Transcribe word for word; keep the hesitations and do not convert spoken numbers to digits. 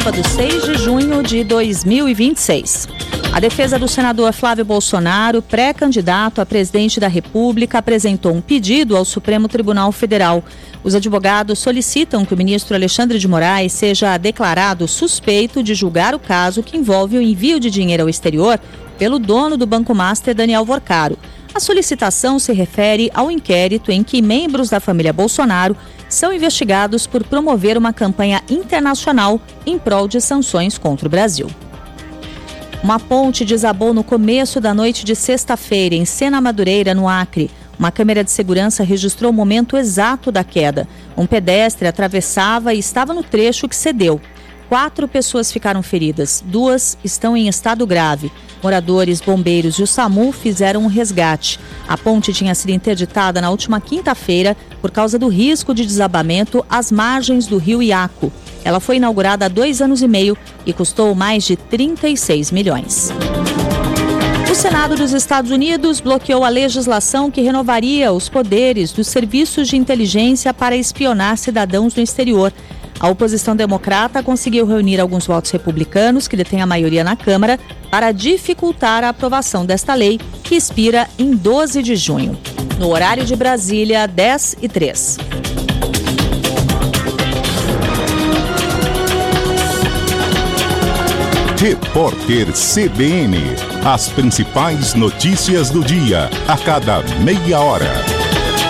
sábado, seis de junho de dois mil e vinte e seis. A defesa do senador Flávio Bolsonaro, pré-candidato a presidente da República, apresentou um pedido ao Supremo Tribunal Federal. Os advogados solicitam que o ministro Alexandre de Moraes seja declarado suspeito de julgar o caso que envolve o envio de dinheiro ao exterior pelo dono do Banco Master, Daniel Vorcaro. A solicitação se refere ao inquérito em que membros da família Bolsonaro são investigados por promover uma campanha internacional em prol de sanções contra o Brasil. Uma ponte desabou no começo da noite de sexta-feira, em Sena Madureira, no Acre. Uma câmera de segurança registrou o momento exato da queda. Um pedestre atravessava e estava no trecho que cedeu. Quatro pessoas ficaram feridas, duas estão em estado grave. Moradores, bombeiros e o SAMU fizeram um resgate. A ponte tinha sido interditada na última quinta-feira por causa do risco de desabamento às margens do rio Iaco. Ela foi inaugurada há dois anos e meio e custou mais de trinta e seis milhões. O Senado dos Estados Unidos bloqueou a legislação que renovaria os poderes dos serviços de inteligência para espionar cidadãos no exterior. A oposição democrata conseguiu reunir alguns votos republicanos, que detêm a maioria na Câmara, para dificultar a aprovação desta lei, que expira em doze de junho. No horário de Brasília, dez e três. Repórter C B N. As principais notícias do dia, a cada meia hora.